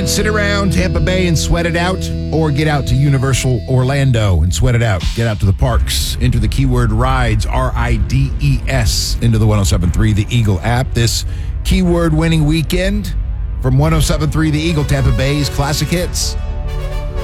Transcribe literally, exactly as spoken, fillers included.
Sit around Tampa Bay and sweat it out, or get out to Universal Orlando and sweat it out. Get out to the parks. Enter the keyword RIDES, R I D E S, into the ten seventy-three The Eagle app. This keyword winning weekend from ten seventy-three The Eagle, Tampa Bay's classic hits.